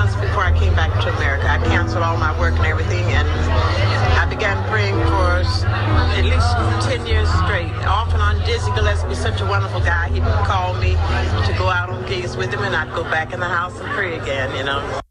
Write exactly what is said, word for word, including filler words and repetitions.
months before I came back to America. I canceled all my work and everything, and I began praying for at least ten years straight. Off and on, Dizzy Gillespie was such a wonderful guy. He'd call me to go out on gigs with him, and I'd go back in the house and pray again, you know.